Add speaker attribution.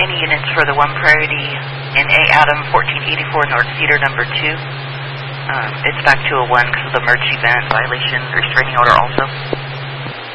Speaker 1: any units for the 1 Priority in A. Adam, 1484 North Cedar, number 2. It's back to a 1 because of the merge event violation restraining order also.